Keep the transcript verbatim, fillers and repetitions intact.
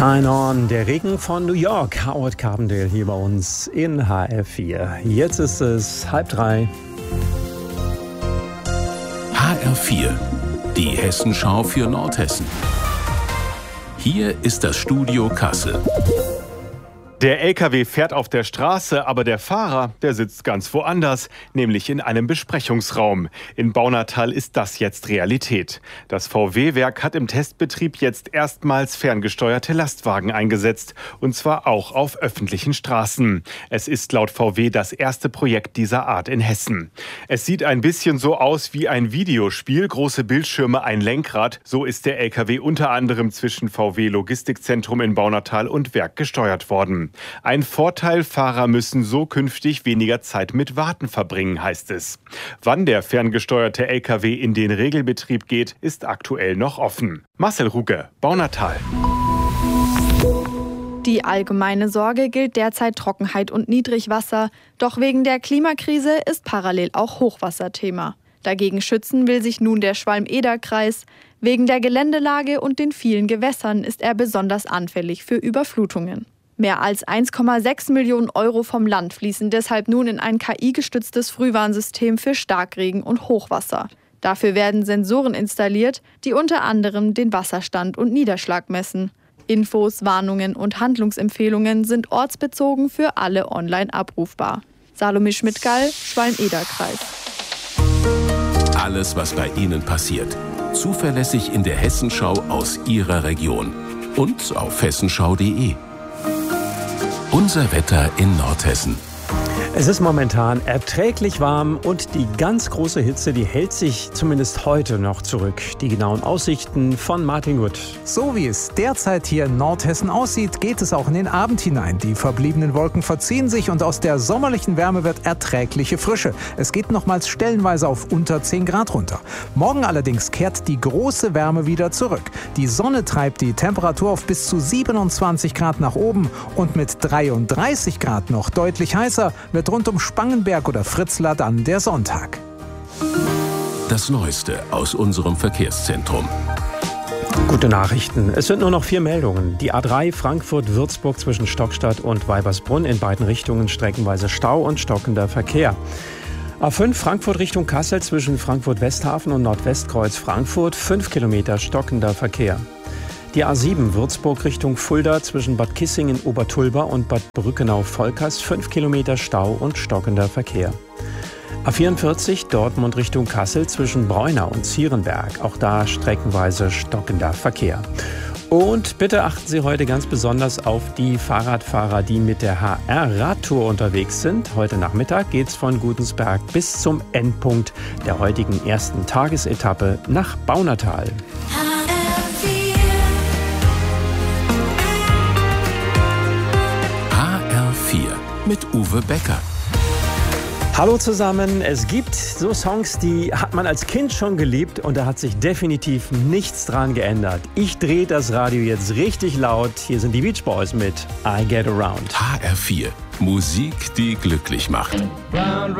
Shine On, der Regen von New York. Howard Carpendale hier bei uns in H R vier. Jetzt ist es halb drei. H R vier, die Hessenschau für Nordhessen. Hier ist das Studio Kassel. Der L K W fährt auf der Straße, aber der Fahrer, der sitzt ganz woanders, nämlich in einem Besprechungsraum. In Baunatal ist das jetzt Realität. Das V W-Werk hat im Testbetrieb jetzt erstmals ferngesteuerte Lastwagen eingesetzt, und zwar auch auf öffentlichen Straßen. Es ist laut V W das erste Projekt dieser Art in Hessen. Es sieht ein bisschen so aus wie ein Videospiel, große Bildschirme, ein Lenkrad. So ist der L K W unter anderem zwischen V W Logistikzentrum in Baunatal und Werk gesteuert worden. Ein Vorteil, Fahrer müssen so künftig weniger Zeit mit Warten verbringen, heißt es. Wann der ferngesteuerte L K W in den Regelbetrieb geht, ist aktuell noch offen. Marcel Ruge, Baunatal. Die allgemeine Sorge gilt derzeit Trockenheit und Niedrigwasser. Doch wegen der Klimakrise ist parallel auch Hochwasser Thema. Dagegen schützen will sich nun der Schwalm-Eder-Kreis. Wegen der Geländelage und den vielen Gewässern ist er besonders anfällig für Überflutungen. Mehr als eins Komma sechs Millionen Euro vom Land fließen deshalb nun in ein K I-gestütztes Frühwarnsystem für Starkregen und Hochwasser. Dafür werden Sensoren installiert, die unter anderem den Wasserstand und Niederschlag messen. Infos, Warnungen und Handlungsempfehlungen sind ortsbezogen für alle online abrufbar. Salome Schmidt-Gall, Schwalm-Eder-Kreis. Alles, was bei Ihnen passiert. Zuverlässig in der Hessenschau aus Ihrer Region. Und auf hessenschau punkt de. Unser Wetter in Nordhessen. Es ist momentan erträglich warm und die ganz große Hitze, die hält sich zumindest heute noch zurück. Die genauen Aussichten von Martin Gutt. So wie es derzeit hier in Nordhessen aussieht, geht es auch in den Abend hinein. Die verbliebenen Wolken verziehen sich und aus der sommerlichen Wärme wird erträgliche Frische. Es geht nochmals stellenweise auf unter zehn Grad runter. Morgen allerdings kehrt die große Wärme wieder zurück. Die Sonne treibt die Temperatur auf bis zu siebenundzwanzig Grad nach oben und mit dreiunddreißig Grad noch deutlich heißer wird rund um Spangenberg oder Fritzlar dann der Sonntag. Das Neueste aus unserem Verkehrszentrum. Gute Nachrichten. Es sind nur noch vier Meldungen. Die A drei Frankfurt-Würzburg zwischen Stockstadt und Weibersbrunn in beiden Richtungen streckenweise Stau und stockender Verkehr. A fünf Frankfurt Richtung Kassel zwischen Frankfurt-Westhafen und Nordwestkreuz Frankfurt fünf Kilometer stockender Verkehr. Die A sieben Würzburg Richtung Fulda zwischen Bad Kissingen-Obertulba und Bad Brückenau-Volkers fünf Kilometer Stau und stockender Verkehr. A vierundvierzig Dortmund Richtung Kassel zwischen Breunau und Zierenberg, auch da streckenweise stockender Verkehr. Und bitte achten Sie heute ganz besonders auf die Fahrradfahrer, die mit der H R-Radtour unterwegs sind. Heute Nachmittag geht's von Gudensberg bis zum Endpunkt der heutigen ersten Tagesetappe nach Baunatal. Mit Uwe Becker. Hallo zusammen, es gibt so Songs, die hat man als Kind schon geliebt und da hat sich definitiv nichts dran geändert. Ich drehe das Radio jetzt richtig laut. Hier sind die Beach Boys mit I Get Around. H R vier, Musik, die glücklich macht. Round,